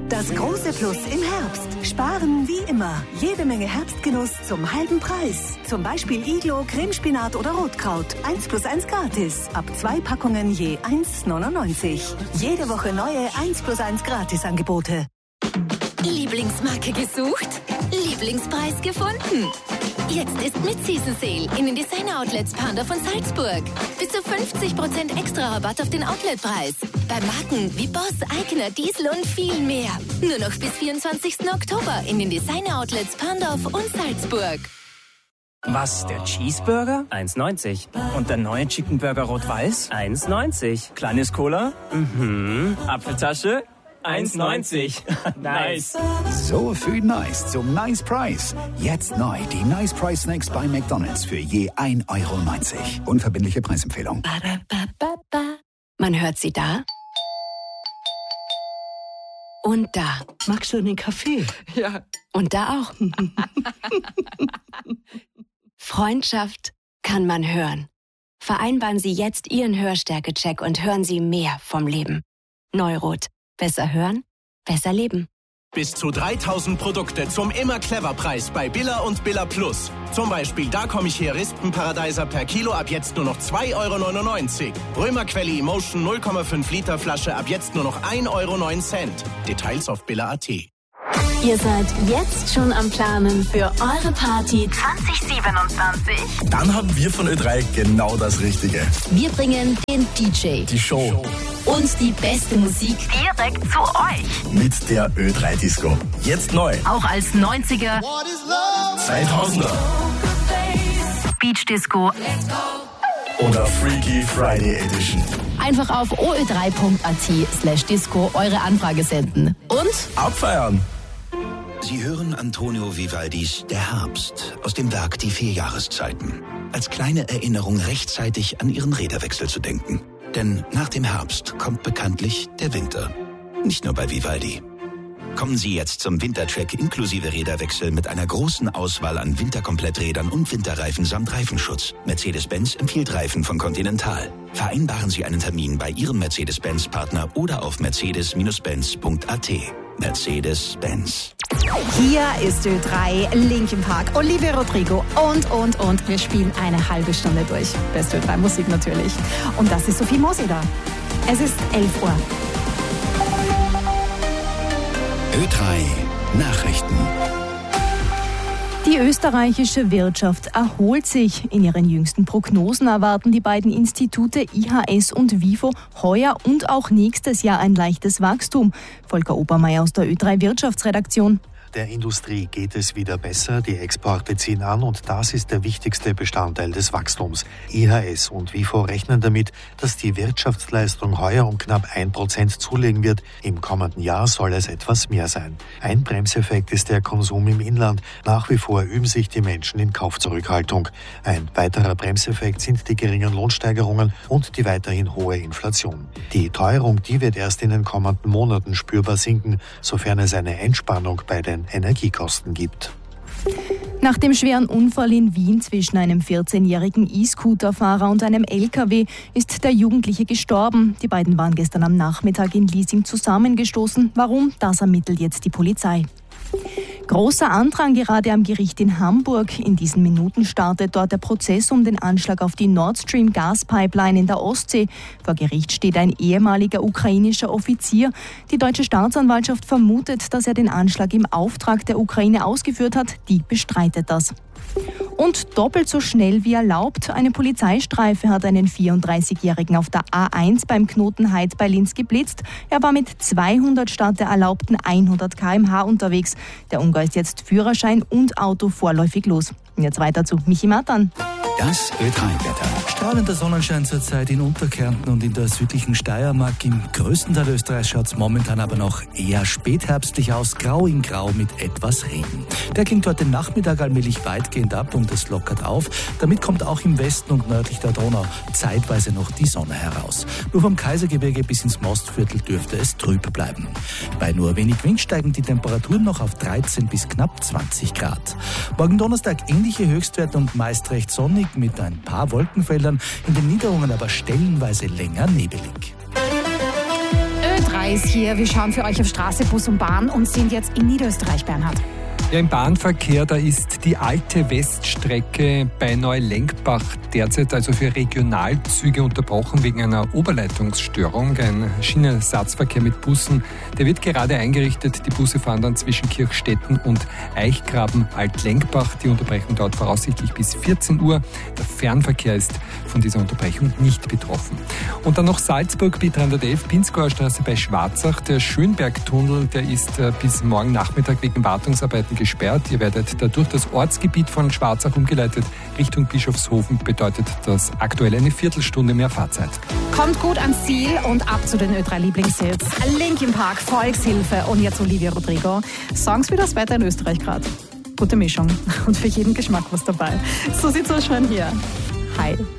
Das große Plus im Herbst. Sparen wie immer. Jede Menge Herbstgenuss zum halben Preis. Zum Beispiel Iglo, Cremespinat oder Rotkraut. 1+1 gratis. Ab 2 Packungen je 1,99. Jede Woche neue 1+1 Gratisangebote. Lieblingsmarke gesucht? Lieblingspreis gefunden? Jetzt ist mit Season Sale in den Designer-Outlets Panda von Salzburg. Bis zu 50% extra Rabatt auf den Outletpreis. Bei Marken wie Boss, Eigner, Diesel und viel mehr. Nur noch bis 24. Oktober in den Designer-Outlets Pandorf und Salzburg. Was, der Cheeseburger? 1,90. Und der neue Chicken Burger Rot-Weiß? 1,90. Kleines Cola? Apfeltasche? 1,90. Nice. So viel Nice zum Nice Price. Jetzt neu die Nice Price Snacks bei McDonald's für je 1,90 €. Unverbindliche Preisempfehlung. Man hört sie da und da. Magst du einen Kaffee? Ja. Und da auch. Freundschaft kann man hören. Vereinbaren Sie jetzt Ihren Hörstärke-Check und hören Sie mehr vom Leben. Neurot. Besser hören, besser leben. Bis zu 3000 Produkte zum Immer-Clever-Preis bei Billa und Billa Plus. Zum Beispiel Da komm ich her Rispenparadeiser per Kilo ab jetzt nur noch 2,99 €. Römerquelle Emotion 0,5 Liter Flasche ab jetzt nur noch 1,09 €. Details auf billa.at. Ihr seid jetzt schon am Planen für eure Party 2027? Dann haben wir von Ö3 genau das Richtige. Wir bringen den DJ, Die Show und die beste Musik direkt zu euch. mit der Ö3 Disco. Jetzt neu. Auch als 90er 2000er Beach Disco. oder Freaky Friday Edition. Einfach auf oe3.at/disco eure Anfrage senden. Und Abfeiern. Sie hören Antonio Vivaldis Der Herbst aus dem Werk Die 4 Jahreszeiten. Als kleine Erinnerung rechtzeitig an Ihren Räderwechsel zu denken. Denn nach dem Herbst kommt bekanntlich der Winter. Nicht nur bei Vivaldi. Kommen Sie jetzt zum Wintertrack inklusive Räderwechsel mit einer großen Auswahl an Winterkompletträdern und Winterreifen samt Reifenschutz. Mercedes-Benz empfiehlt Reifen von Continental. Vereinbaren Sie einen Termin bei Ihrem Mercedes-Benz-Partner oder auf mercedes-benz.at. Mercedes-Benz. Hier ist Ö3, Linkin Park, Olivia Rodrigo und. Wir spielen eine halbe Stunde durch. Beste Ö3 Musik natürlich. Und das ist Sophie Mosi da. Es ist 11 Uhr. Ö3 Nachrichten. Die österreichische Wirtschaft erholt sich. In ihren jüngsten Prognosen erwarten die beiden Institute IHS und WIFO heuer und auch nächstes Jahr ein leichtes Wachstum. Volker Obermeier aus der Ö3 Wirtschaftsredaktion. Der Industrie geht es wieder besser, die Exporte ziehen an und das ist der wichtigste Bestandteil des Wachstums. IHS und WIFO rechnen damit, dass die Wirtschaftsleistung heuer um knapp 1% zulegen wird. Im kommenden Jahr soll es etwas mehr sein. Ein Bremseffekt ist der Konsum im Inland. Nach wie vor üben sich die Menschen in Kaufzurückhaltung. Ein weiterer Bremseffekt sind die geringen Lohnsteigerungen und die weiterhin hohe Inflation. Die Teuerung, die wird erst in den kommenden Monaten spürbar sinken, sofern es eine Entspannung bei den Energiekosten gibt. Nach dem schweren Unfall in Wien zwischen einem 14-jährigen E-Scooter-Fahrer und einem LKW ist der Jugendliche gestorben. Die beiden waren gestern am Nachmittag in Liesing zusammengestoßen. Warum? Das ermittelt jetzt die Polizei. Großer Andrang gerade am Gericht in Hamburg. In diesen Minuten startet dort der Prozess um den Anschlag auf die Nord Stream Gaspipeline in der Ostsee. Vor Gericht steht ein ehemaliger ukrainischer Offizier. Die deutsche Staatsanwaltschaft vermutet, dass er den Anschlag im Auftrag der Ukraine ausgeführt hat. Die bestreitet das. Und doppelt so schnell wie erlaubt. Eine Polizeistreife hat einen 34-Jährigen auf der A1 beim Knoten Heid bei Linz geblitzt. Er war mit 200 statt der erlaubten 100 km/h unterwegs. Der Ungar ist jetzt Führerschein und Auto vorläufig los. Und jetzt weiter zu Michi Matan. Das Ö3-Wetter. Strahlender Sonnenschein zurzeit in Unterkärnten und in der südlichen Steiermark. Im größten Teil Österreichs schaut es momentan aber noch eher spätherbstlich aus, grau in grau mit etwas Regen. Der klingt heute Nachmittag allmählich weitgehend ab und es lockert auf. Damit kommt auch im Westen und nördlich der Donau zeitweise noch die Sonne heraus. Nur vom Kaisergebirge bis ins Mostviertel dürfte es trüb bleiben. Bei nur wenig Wind steigen die Temperaturen noch auf 13 bis knapp 20 Grad. Morgen Donnerstag ähnliche Höchstwerte und meist recht sonnig mit ein paar Wolkenfeldern, in den Niederungen aber stellenweise länger nebelig. Ö3 Preis hier. Wir schauen für euch auf Straße, Bus und Bahn und sind jetzt in Niederösterreich, Bernhard. Ja, im Bahnverkehr, da ist die alte Weststrecke bei Neulenkbach derzeit also für Regionalzüge unterbrochen wegen einer Oberleitungsstörung. Ein Schienenersatzverkehr mit Bussen, der wird gerade eingerichtet. Die Busse fahren dann zwischen Kirchstetten und Eichgraben-Altlenkbach. Die Unterbrechung dauert voraussichtlich bis 14 Uhr. Der Fernverkehr ist von dieser Unterbrechung nicht betroffen. Und dann noch Salzburg, B311, Pinzgauer Straße bei Schwarzach. Der Schönbergtunnel, der ist bis morgen Nachmittag wegen Wartungsarbeiten gesperrt. Ihr werdet dadurch das Ortsgebiet von Schwarzach umgeleitet. Richtung Bischofshofen bedeutet das aktuell eine Viertelstunde mehr Fahrzeit. Kommt gut ans Ziel und ab zu den Ö3 Lieblingshits. Linkin Park, Volkshilfe und jetzt Olivia Rodrigo. Songs wie das Wetter in Österreich gerade. Gute Mischung und für jeden Geschmack was dabei. So sieht's aus schon hier. Hi.